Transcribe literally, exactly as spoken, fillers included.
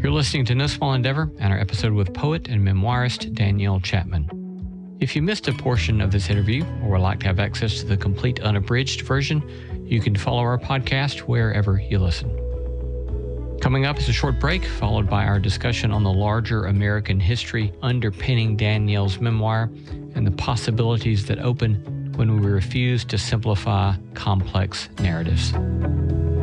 You're listening to No Small Endeavor and our episode with poet and memoirist Danielle Chapman. If you missed a portion of this interview or would like to have access to the complete unabridged version, you can follow our podcast wherever you listen. Coming up is a short break, followed by our discussion on the larger American history underpinning Danielle's memoir and the possibilities that open when we refuse to simplify complex narratives.